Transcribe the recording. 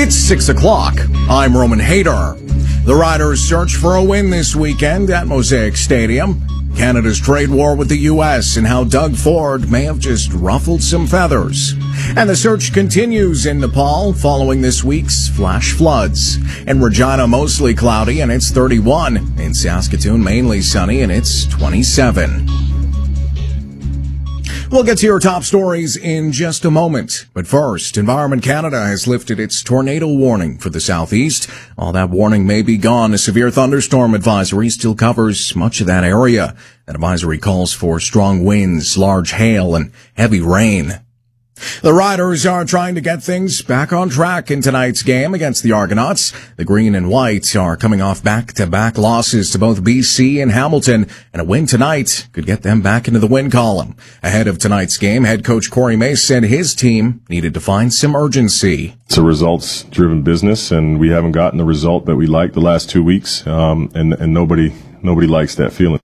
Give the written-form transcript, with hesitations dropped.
It's 6 o'clock. I'm Roman Hayter. The Riders search for a win this weekend at Mosaic Stadium. Canada's trade war with the U.S. and how Doug Ford may have just ruffled some feathers. And the search continues in Nepal following this week's flash floods. In Regina, mostly cloudy and it's 31. In Saskatoon, mainly sunny and it's 27. We'll get to your top stories in just a moment. But first, Environment Canada has lifted its tornado warning for the southeast. While that warning may be gone, a severe thunderstorm advisory still covers much of that area. That advisory calls for strong winds, large hail, and heavy rain. The Riders are trying to get things back on track in tonight's game against the Argonauts. The Green and White are coming off back-to-back losses to both BC and Hamilton, and a win tonight could get them back into the win column. Ahead of tonight's game, head coach Corey Mace said his team needed to find some urgency. It's a results-driven business, and we haven't gotten the result that we liked the last 2 weeks, and nobody likes that feeling.